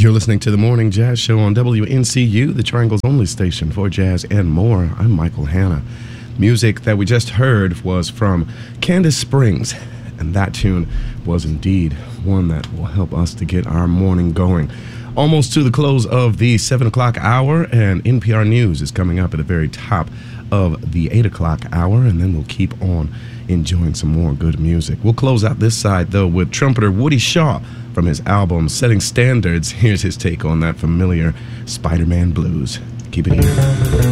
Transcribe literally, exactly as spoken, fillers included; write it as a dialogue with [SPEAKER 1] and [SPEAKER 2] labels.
[SPEAKER 1] You're listening to the Morning Jazz Show on W N C U, the Triangle's only station for jazz and more. I'm Michael Hanna. Music that we just heard was from Candace Springs, and that tune was indeed one that will help us to get our morning going. Almost to the close of the seven o'clock hour, and N P R News is coming up at the very top of the eight o'clock hour, and then we'll keep on enjoying some more good music. We'll close out this side, though, with trumpeter Woody Shaw from his album Setting Standards. Here's his take on that familiar Spider-Man blues. Keep it here.